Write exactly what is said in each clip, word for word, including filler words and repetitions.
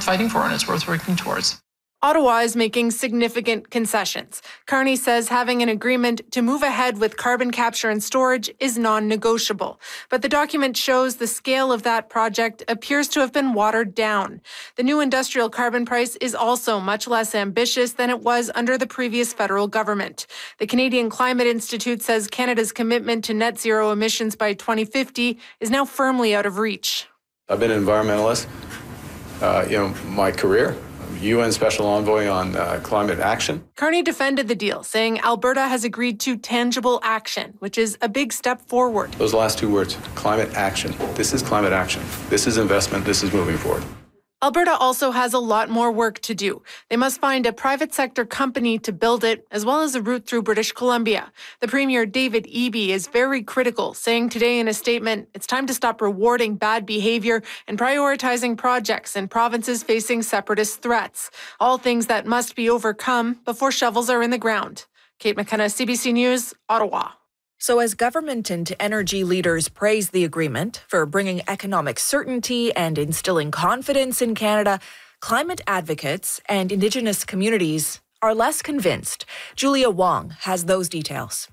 fighting for and it's worth working towards. Ottawa is making significant concessions. Carney says having an agreement to move ahead with carbon capture and storage is non-negotiable. But the document shows the scale of that project appears to have been watered down. The new industrial carbon price is also much less ambitious than it was under the previous federal government. The Canadian Climate Institute says Canada's commitment to net zero emissions by twenty fifty is now firmly out of reach. I've been an environmentalist, uh, you know, my career. U N Special Envoy on uh, Climate Action. Carney defended the deal, saying Alberta has agreed to tangible action, which is a big step forward. Those last two words, climate action. This is climate action. This is investment. This is moving forward. Alberta also has a lot more work to do. They must find a private sector company to build it, as well as a route through British Columbia. The Premier, David Eby, is very critical, saying today in a statement, it's time to stop rewarding bad behavior and prioritizing projects in provinces facing separatist threats. All things that must be overcome before shovels are in the ground. Kate McKenna, C B C News, Ottawa. So as government and energy leaders praise the agreement for bringing economic certainty and instilling confidence in Canada, climate advocates and Indigenous communities are less convinced. Julia Wong has those details.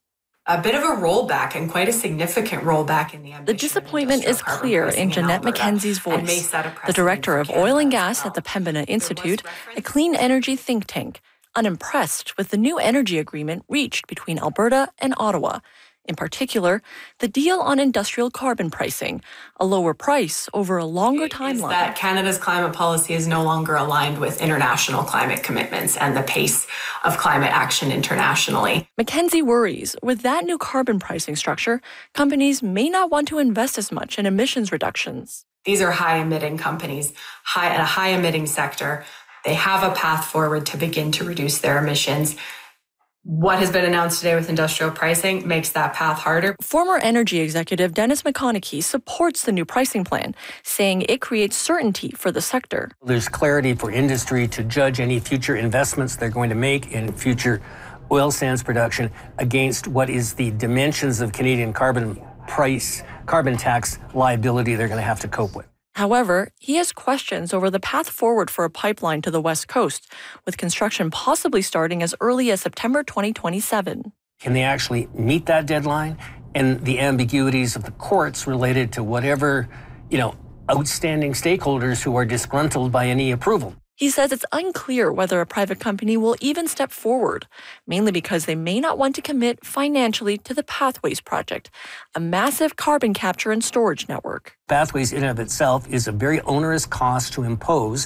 A bit of a rollback and quite a significant rollback in the ambition. The disappointment is clear in Jeanette McKenzie's voice, the director of oil and gas at the Pembina Institute, a clean energy think tank, unimpressed with the new energy agreement reached between Alberta and Ottawa. In particular, the deal on industrial carbon pricing, a lower price over a longer timeline. Is that Canada's climate policy is no longer aligned with international climate commitments and the pace of climate action internationally. McKenzie worries with that new carbon pricing structure, companies may not want to invest as much in emissions reductions. These are high-emitting companies, high, a high-emitting sector. They have a path forward to begin to reduce their emissions. What has been announced today with industrial pricing makes that path harder. Former energy executive Dennis McConaughey supports the new pricing plan, saying it creates certainty for the sector. There's clarity for industry to judge any future investments they're going to make in future oil sands production against what is the dimensions of Canadian carbon price, carbon tax liability they're going to have to cope with. However, he has questions over the path forward for a pipeline to the West Coast, with construction possibly starting as early as September twenty twenty-seven. Can they actually meet that deadline? And the ambiguities of the courts related to whatever, you know, outstanding stakeholders who are disgruntled by any approval. He says it's unclear whether a private company will even step forward, mainly because they may not want to commit financially to the Pathways project, a massive carbon capture and storage network. Pathways in and of itself is a very onerous cost to impose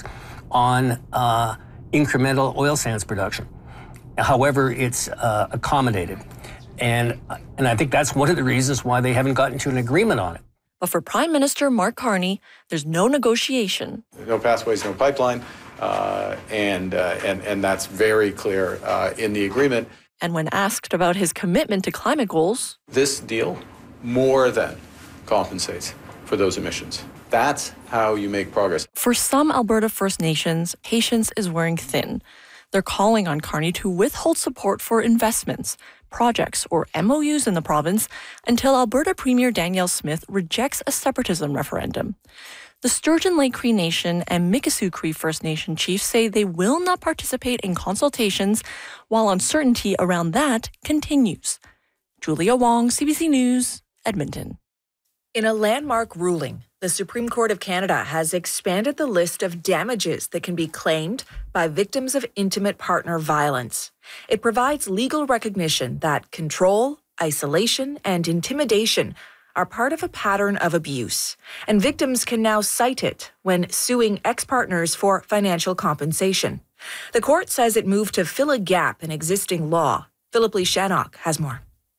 on uh, incremental oil sands production. However, it's uh, accommodated. And, and I think that's one of the reasons why they haven't gotten to an agreement on it. But for Prime Minister Mark Carney, there's no negotiation. No pathways, no pipeline. Uh, and, uh, and and that's very clear uh, in the agreement. And when asked about his commitment to climate goals, this deal more than compensates for those emissions. That's how you make progress. For some Alberta First Nations, patience is wearing thin. They're calling on Carney to withhold support for investments, projects, or M O Us in the province until Alberta Premier Danielle Smith rejects a separatism referendum. The Sturgeon Lake Cree Nation and Mikisew Cree First Nation chiefs say they will not participate in consultations while uncertainty around that continues. Julia Wong, C B C News, Edmonton. In a landmark ruling, the Supreme Court of Canada has expanded the list of damages that can be claimed by victims of intimate partner violence. It provides legal recognition that control, isolation, and intimidation are part of a pattern of abuse, and victims can now cite it when suing ex-partners for financial compensation. The court says it moved to fill a gap in existing law. Philip Lee Shannock has more.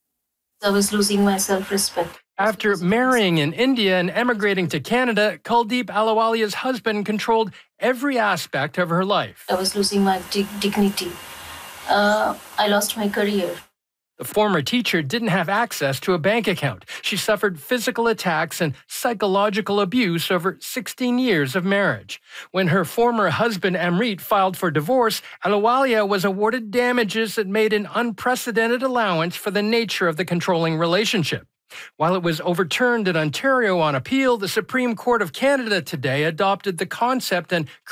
I was losing my self-respect. After marrying in India and emigrating to Canada, Kuldeep Ahluwalia's husband controlled every aspect of her life. I was losing my dig- dignity. Uh, I lost my career. The former teacher didn't have access to a bank account. She suffered physical attacks and psychological abuse over sixteen years of marriage. When her former husband, Amrit, filed for divorce, Ahluwalia was awarded damages that made an unprecedented allowance for the nature of the controlling relationship. While it was overturned in Ontario on appeal, the Supreme Court of Canada today adopted the concept and